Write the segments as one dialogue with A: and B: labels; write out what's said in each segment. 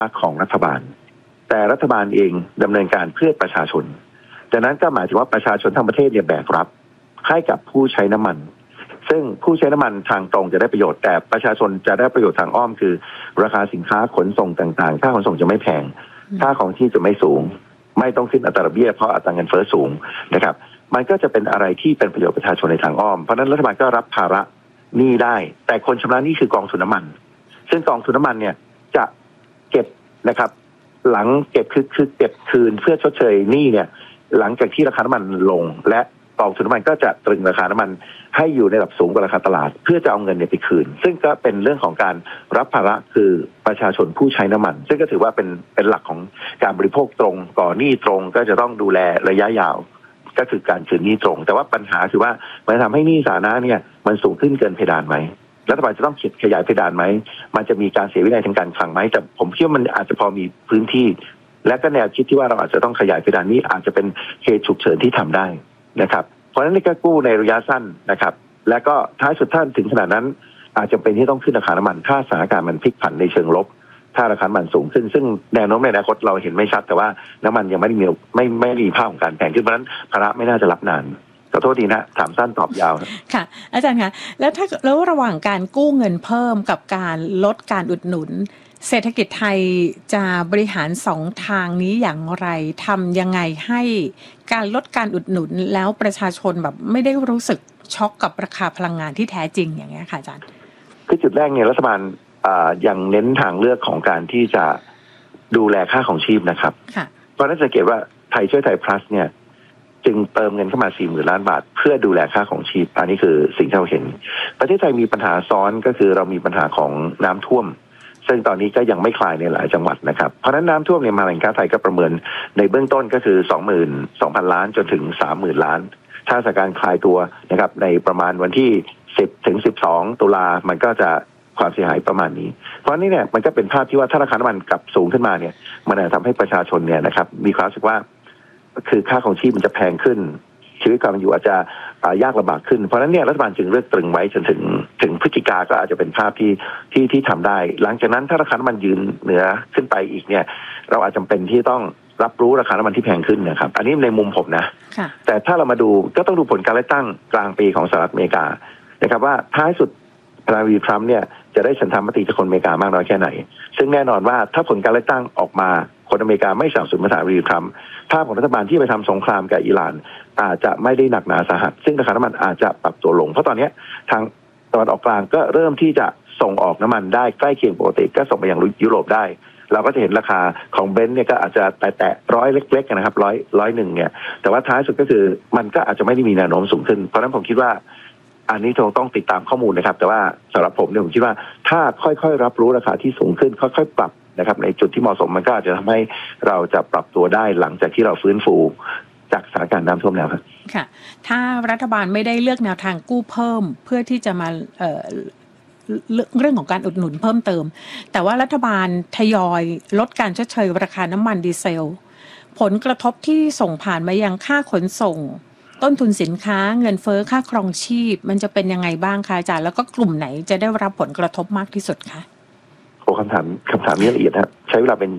A: ของรัฐบาลแต่รัฐบาลเองดำเนินการเพื่อประชาชนดังนั้นก็หมายถึงว่าประชาชนทั้งประเทศเนี่ยแบกรับให้กับผู้ใช้น้ำมันซึ่งผู้ใช้น้ำมันทางตรงจะได้ประโยชน์แต่ประชาชนจะได้ประโยชน์ทางอ้อมคือราคาสินค้าขนส่งต่างๆค่าขนส่งจะไม่แพงค่าของที่จะไม่สูงไม่ต้องขึ้นอัตราดอกเบี้ยเพราะอัตราเงินเฟ้อสูงนะครับมันก็จะเป็นอะไรที่เป็นประโยชน์ประชาชนในทางอ้อมเพราะฉะนั้นรัฐบาลก็รับภาระหนี้ได้แต่คนชำระหนี้คือกองทุนน้ำมันซึ่งกองทุนน้ำมันเนี่ยจะเก็บนะครับหลังเก็บคือเก็บคืนเพื่อชดเชยหนี้เนี่ยหลังจากที่ราคาน้ำมันลงและกองทุนน้ำมันก็จะตรึงราคาน้ำมันให้อยู่ในระดับสูงกว่าราคาตลาดเพื่อจะเอาเงินเนี่ยไปคืนซึ่งก็เป็นเรื่องของการรับภาระคือประชาชนผู้ใช้น้ำมันซึ่งก็ถือว่าเป็นหลักของการบริโภคตรงก่อหนี้ตรงก็จะต้องดูแลระยะยาวก็คือการคืนหนี้ตรงแต่ว่าปัญหาคือว่ามันทำให้หนี้สาธารณะเนี่ยมันสูงขึ้นเกินเพดานไหมรัฐบาลจะต้องขยายเพดานไหมมันจะมีการเสียวินัยทางการคลังไหมแต่ผมคิดว่ามันอาจจะพอมีพื้นที่และก็แนวคิดที่ว่าเราอาจจะต้องขยายเพดานนี้อาจจะเป็นเหตุฉุกเฉินที่ทำได้นะครับเพราะฉะนั้นนี่ก็กู้ในระยะสั้นนะครับและก็ท้ายสุดท่านถึงขนาดนั้นอาจจะเป็นที่ต้องขึ้นราคาน้ำมันถ้าสถานการณ์มันพลิกผันในเชิงลบถ้าราคาน้ำมันสูงขึ้นซึ่งแนวโน้มในอนาคตเราเห็นไม่ชัดแต่ว่าน้ำมันยังไม่มีภาพของการแพงขึ้นเพราะฉะนั้นภาระไม่น่าจะรับนานขอโทษทีนะถามสั้นตอบยาว
B: ค่ะอาจารย์คะแล้วระหว่างการกู้เงินเพิ่มกับการลดการอุดหนุนเศรษฐกิจไทยจะบริหารสองทางนี้อย่างไรทำยังไงให้การลดการอุดหนุนแล้วประชาชนแบบไม่ได้รู้สึกช็อกกับราคาพลังงานที่แท้จริงอย่างเงี้ยค่ะอาจารย์
A: คือจุดแรกเนี่ยรัฐบาลยังเน้นทางเลือกของการที่จะดูแลค่าของชีพนะครับเพราะนั้นสังเกตว่าไทยช่วยไทย plus เนี่ยจึงเติมเงินเข้ามา 40,000 ล้านบาทเพื่อดูแลค่าของชีพอันนี้คือสิ่งที่เราเห็นประเทศไทยมีปัญหาซ้อนก็คือเรามีปัญหาของน้ำท่วมซึ่งตอนนี้ก็ยังไม่คลายในหลายจังหวัดนะครับเพราะฉะนั้นน้ำท่วมเนี่ยมาแหล่งค้าไทยก็ประเมินในเบื้องต้นก็คือ 22,000 ล้านจนถึง 30,000 ล้านถ้าสถานการณ์คลายตัวนะครับในประมาณวันที่10ถึง12ตุลามันก็จะความเสียหายประมาณนี้เพราะนี่เนี่ยมันก็เป็นภาพที่ว่าถ้าราคาน้ำมันกลับสูงขึ้นมาเนี่ยมันอาจจะทำให้ประชาชนเนี่ยนะครับมีความรู้สึกว่าคือค่าของชีพมันจะแพงขึ้นชีวิตความอยู่อาจจะยากลำบากขึ้นเพราะฉะนั้นเนี่ยรัฐบาลจึงเลือกตรึงไว้จนถึงพฤศจิกาก็อาจจะเป็นภาพที่ทำได้หลังจากนั้นถ้าราคาน้ำมันยืนเหนือขึ้นไปอีกเนี่ยเราอาจจะเป็นที่ต้องรับรู้ราคาน้ำมันที่แพงขึ้นนะครับอันนี้ในมุมผมนะแต่ถ้าเรามาดูก็ต้องดูผลการเลือกตั้งกลางปีของสหรัฐอเมริกานะครับว่าท้ายสุดประธานาธิบดีทรัมป์เนี่ยจะได้ฉันทามติจากคนอเมริกามากน้อยแค่ไหนซึ่งแน่นอนว่าถ้าผลการเลือกตั้งออกมาคนอเมริกาไม่สนับสนุนประธานาธิบดีทรัมป์ภาพของรัฐบาลที่ไปทำสงครามกับอิหร่านอาจจะไม่ได้หนักหนาสาหัสซึ่งราคาน้ำมันอาจจะปรับตัวลงเพราะตอนนี้ทางตะวันออกกลางก็เริ่มที่จะส่งออกน้ำมันได้ใกล้เคียงปกติก็ส่งไปยังยุโรปได้เราก็จะเห็นราคาของเบนซ์เนี่ยก็อาจจะแตะร้อยเล็กๆนะครับร้อยหนึ่งเนี่ยแต่ว่าท้ายสุดก็คือมันก็อาจจะไม่ได้มีแนวโน้มสูงขึ้นเพราะฉะนั้นผมคิดว่าอันนี้ต้องติดตามข้อมูลนะครับแต่ว่าสำหรับผมเนี่ยผมคิดว่าถ้าค่อยๆรับรู้ราคาที่สูงขึ้นค่อยๆปรับนะครับในจุดที่เหมาะสมมันก็อาจจะทำให้เราจะปรับตัวได้หลังจากที่เราฟื้นฟูจากสถานการณ์น้ำท่วมแล้วครับ
B: ค่ะถ้ารัฐบาลไม่ได้เลือกแนวทางกู้เพิ่มเพื่อที่จะมาเรื่องของการอุดหนุนเพิ่มเติมแต่ว่ารัฐบาลทยอยลดการชดเชยราคาน้ำมันดีเซลผลกระทบที่ส่งผ่านมายังค่าขนส่งต้นทุนสินค้าเงินเฟ้อค่าครองชีพมันจะเป็นยังไงบ้างคะอาจารย์แล้วก็กลุ่มไหนจะได้รับผลกระทบมากที่สุดคะ
A: โอ้คำถามนี้ละเอียดครับใช้เวลาเป็น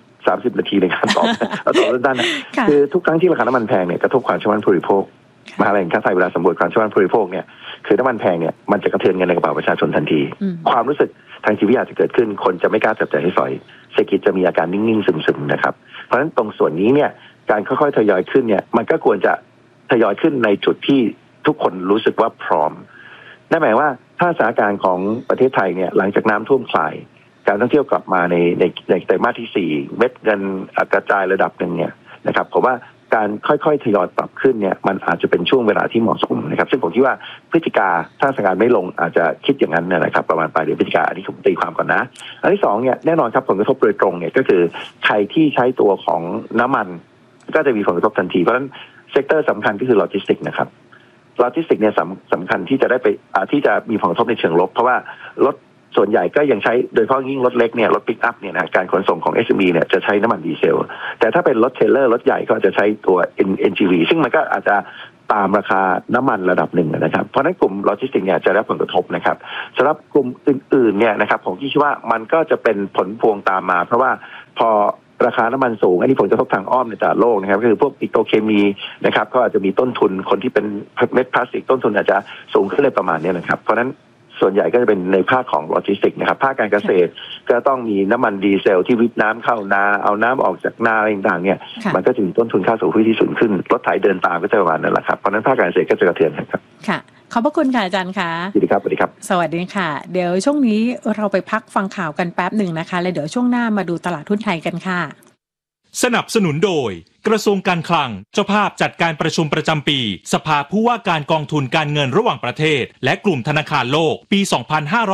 A: 30 นาทีในการตอบด้านๆคือทุกครั้งที่ราคาน้ำมันแพงเนี่ยกระทบความเชื่อมั่นผู้บริโภคมหาวิทยาลัยค้าไทยเวลาสำรวจความเชื่อมั่นผู้บริโภคเนี่ยคือน้ำมันแพงเนี่ยมันจะกระเทือนเงินในกระเป๋าประชาชนทันทีความรู้สึกทางจิตวิทยาจะเกิดขึ้นคนจะไม่กล้าจับจ่ายให้สอยเศรษฐกิจจะมีอาการนิ่งๆซึมๆนะครับเพราะฉะนั้นตรงส่วนนี้เนี่ยการค่อยๆทยอยขึ้นเนี่ยมันก็ควรจะทยอยขึ้นในจุดที่ทุกคนรู้สึกว่าพร้อมนั่นหมายว่าถ้าสถานการณ์ของประเทศไทยเนี่ยหลังจากน้ำท่วมคลายการท่องเที่ยวกลับมาในไตรมาสที่4เม็ดเงินกระจายระดับหนึ่งเนี่ยนะครับผมว่าการค่อยๆทยอยปรับขึ้นเนี่ยมันอาจจะเป็นช่วงเวลาที่เหมาะสมนะครับซึ่งผมคิดว่าพฤศจิกาถ้าสถานการณ์ไม่ลงอาจจะคิดอย่างนั้นนะครับประมาณปลายเดือนพฤศจิกาอันนี้ผมตีความก่อนนะอันที่2เนี่ยแน่นอนครับผลกระทบโดยตรงเนี่ยก็คือใครที่ใช้ตัวของน้ำมันก็จะมีผลกระทบทันทีเพราะฉะนั้นเซกเตอร์สำคัญก็คือโลจิสติกส์นะครับโลจิสติกส์เนี่ยสำคัญที่จะได้ไปที่จะมีผลกระทบในเชิงลบเพราะว่ารถส่วนใหญ่ก็ยังใช้โดยเฉพาะยิ่งรถเล็กเนี่ยรถปิกอัพเนี่ยนะการขนส่งของ SME เนี่ยจะใช้น้ำมันดีเซลแต่ถ้าเป็นรถเทรลเลอร์รถใหญ่ก็จะใช้ตัว NGV ซึ่งมันก็อาจจะตามราคาน้ำมันระดับหนึ่งนะครับเพราะนั้นกลุ่มโลจิสติกส์เนี่ยจะได้ผลกระทบนะครับสำหรับกลุ่มอื่นๆเนี่ยนะครับผมคิดว่ามันก็จะเป็นผลพวงตามมาเพราะว่าพอราคาน้ำมันสูงอันนี้ผลกระทบทางอ้อมในตลาดโลกนะครับก็คือพวกปิโตรเคมีนะครับก็อาจจะมีต้นทุนคนที่เป็นเม็ดพลาสติกต้นทุนอาจจะสูงขึ้นเลยประมาณนี้นะครับเพราะนั้นส่วนใหญ่ก็จะเป็นในภาคของโลจิสติกส์นะครับภาคการเกษตรก็ต้องมีน้ำมันดีเซลที่วิทน้ำเข้านาเอาน้ำออกจากนาอะไรต่างๆเนี่ยมันก็จะมีต้นทุนค่าสูงที่สูงขึ้นรถไถเดินตามก็จะประมาณนั้นแหละครับเพราะนั้นภาคการเกษตรก็จะกระเทือนครับ
B: ค่ะขอบพระคุณค่ะอาจารย์ค่ะ
A: สวัสดีครับสวัสดีครับ
B: สวัสดีค่ะเดี๋ยวช่วงนี้เราไปพักฟังข่าวกันแป๊บหนึ่งนะคะแล้วเดี๋ยวช่วงหน้ามาดูตลาดหุ้นไทยกันค่ะ
C: สนับสนุนโดยกระทรวงการคลังเจ้าภาพจัดการประชุมประจำปีสภาผู้ว่าการกองทุนการเงินระหว่างประเทศและกลุ่มธนาคารโลกปี 2569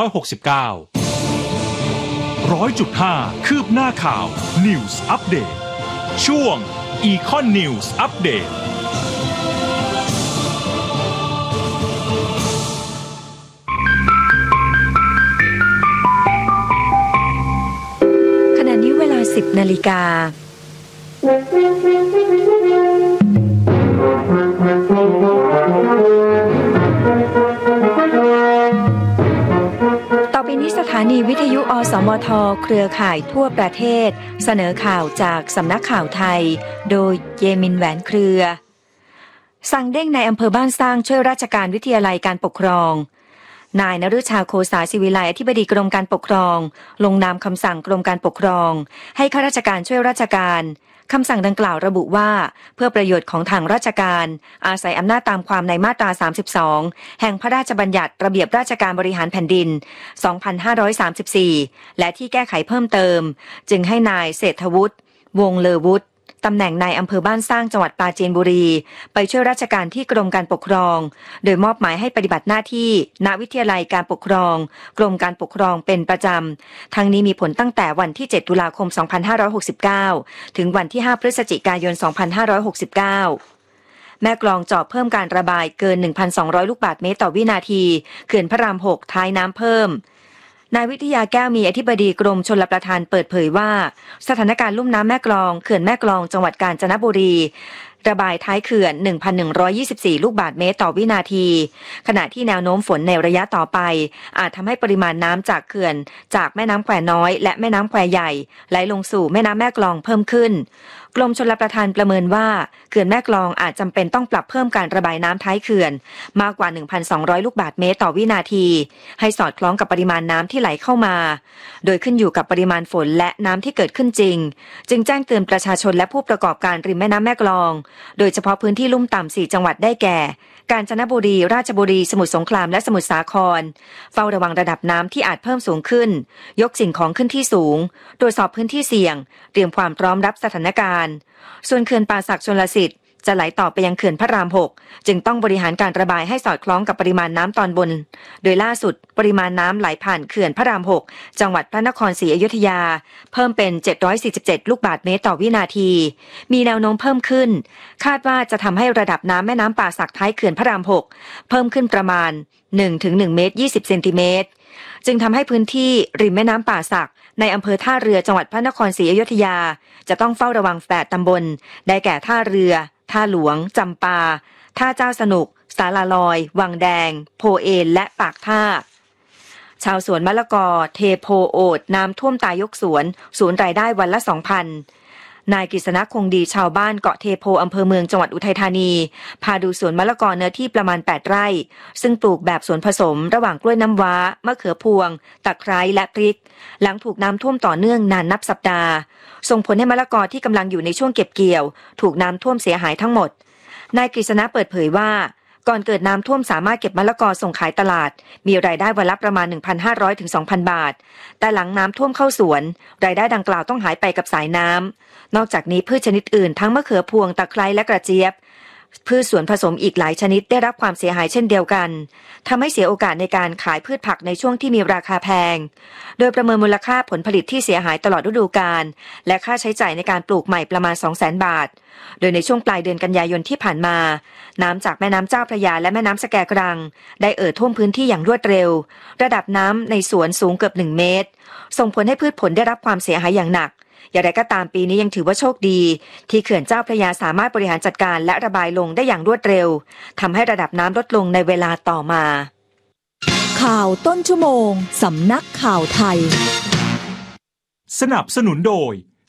C: 100.5 คืบหน้าข่าว News Update ช่วง Econ News Update
D: ขณะนี้เวลา 10:00 น.ต่อไปนี้สถานีวิทยุอสมทเครือข่ายทั่วประเทศเสนอข่าวจากสำนักข่าวไทยโดยเยมินแหวนเครือสั่งเด้งในอำเภอบ้านสร้างช่วยราชการวิทยาลัยการปกครองนายนฤชาโคสาศิวิไลอธิบดีกรมการปกครองลงนามคำสั่งกรมการปกครองให้ข้าราชการช่วยราชการคำสั่งดังกล่าวระบุว่าเพื่อประโยชน์ของทางราชการอาศัยอำนาจตามความในมาตรา 32 แห่งพระราชบัญญัติระเบียบราชการบริหารแผ่นดิน 2534 และที่แก้ไขเพิ่มเติมจึงให้นายเศรษฐวุฒิวงศ์เลอวุฒิตำแหน่งนายอำเภอบ้านสร้างจังหวัดปราจีนบุรีไปช่วยราชการที่กรมการปกครองโดยมอบหมายให้ปฏิบัติหน้าที่ณวิทยาลัยการปกครองกรมการปกครองเป็นประจำทั้งนี้มีผลตั้งแต่วันที่ 7 ตุลาคม 2569 ถึงวันที่ 5 พฤศจิกายน 2569 แม่กลองเจาะเพิ่มการระบายเกิน 1,200 ลูกบาศก์เมตรต่อวินาทีเขื่อนพระราม 6 ท้ายน้ำเพิ่มนายวิทยาแก้วมีอธิบดีกรมชลประทานเปิดเผยว่าสถานการณ์ลุ่มน้ำแม่กลองเขื่อนแม่กลองจังหวัดกาญจนบุรีระบายท้ายเขื่อน 1,124 ลูกบาศก์เมตรต่อวินาทีขณะที่แนวโน้มฝนในระยะต่อไปอาจทำให้ปริมาณน้ำจากเขื่อนจากแม่น้ำแควน้อยและแม่น้ำแควใหญ่ไหลลงสู่แม่น้ำแม่กลองเพิ่มขึ้นกรมชลประทานประเมินว่าเขื่อนแม่กลองอาจจำเป็นต้องปรับเพิ่มการระบายน้ำท้ายเขื่อนมากกว่า 1,200 ลูกบาศก์เมตรต่อวินาทีให้สอดคล้องกับปริมาณน้ำที่ไหลเข้ามาโดยขึ้นอยู่กับปริมาณฝนและน้ำที่เกิดขึ้นจริงจึงแจ้งเตือนประชาชนและผู้ประกอบการริมแม่น้ำแม่กลองโดยเฉพาะพื้นที่ลุ่มต่ำ4จังหวัดได้แก่กาญจนบุรีราชบุรีสมุทรสงครามและสมุทรสาครเฝ้าระวังระดับน้ำที่อาจเพิ่มสูงขึ้นยกสิ่งของขึ้นที่สูงตรวจสอบพื้นที่เสี่ยงเตรียมความพร้อมรับสถานการณ์ส่วนเขื่อนป่าสักชลสิทธิ์จะไหลต่อไปยังเขื่อนพระราม 6จึงต้องบริหารการระบายให้สอดคล้องกับปริมาณน้ำตอนบนโดยล่าสุดปริมาณน้ำไหลผ่านเขื่อนพระราม 6จังหวัดพระนครศรีอยุธยาเพิ่มเป็น747ลูกบาศก์เมตรต่อวินาทีมีแนวโน้มเพิ่มขึ้นคาดว่าจะทำให้ระดับน้ำแม่น้ำป่าสักท้ายเขื่อนพระราม 6เพิ่มขึ้นประมาณ 1-1 เมตร 20 เซนติเมตรจึงทำให้พื้นที่ริมแม่น้ำป่าสักในอำเภอท่าเรือจังหวัดพระนครศรีอยุธยาจะต้องเฝ้าระวัง8ตำบลได้แก่ท่าเรือท่าหลวงจำปาท่าเจ้าสนุกสาลาลอยวังแดงโพเอนและปากท่าชาวสวนมะละกอเทโพโอดน้ำท่วมตายยกสวนสูญรายได้วันละ 2,000 นายกฤษณะคงดีชาวบ้านเกาะเทโพอำเภอเมืองจังหวัดอุทัยธานีพาดูสวนมะละกอเนื้อที่ประมาณ8ไร่ซึ่งปลูกแบบสวนผสมระหว่างกล้วยน้ำว้ามะเขือพวงตะไคร้และพริกหลังถูกน้ำท่วมต่อเนื่องนานนับสัปดาห์ส่งผลให้มะละกอที่กำลังอยู่ในช่วงเก็บเกี่ยวถูกน้ำท่วมเสียหายทั้งหมดนายกฤษณะเปิดเผยว่าก่อนเกิดน้ำท่วมสามารถเก็บมะละกอส่งขายตลาดมีรายได้วันละประมาณ 1,500 ถึง 2,000 บาทแต่หลังน้ำท่วมเข้าสวนรายได้ดังกล่าวต้องหายไปกับสายน้ำนอกจากนี้พืชชนิดอื่นทั้งมะเขือพวงตะไคร้และกระเจี๊ยบพืชสวนผสมอีกหลายชนิดได้รับความเสียหายเช่นเดียวกันทำให้เสียโอกาสในการขายพืชผักในช่วงที่มีราคาแพงโดยประเมินมูลค่าผลผลิตที่เสียหายตลอดฤดูกาลและค่าใช้จ่ายในการปลูกใหม่ประมาณ 200,000 บาทโดยในช่วงปลายเดือนกันยายนที่ผ่านมาน้ำจากแม่น้ำเจ้าพระยาและแม่น้ำสแกกรังได้ท่วมพื้นที่อย่างรวดเร็วระดับน้ำในสวนสูงเกือบ1 เมตรส่งผลให้พืชผลได้รับความเสียหายอย่างหนักอย่างไรก็ตามปีนี้ยังถือว่าโชคดีที่เขื่อนเจ้าพระยาสามารถบริหารจัดการและระบายลงได้อย่างรวดเร็วทำให้ระดับน้ำลดลงในเวลาต่อมา
E: ข่าวต้นชั่วโมงสำนักข่าวไทย
C: สนับสนุนโดย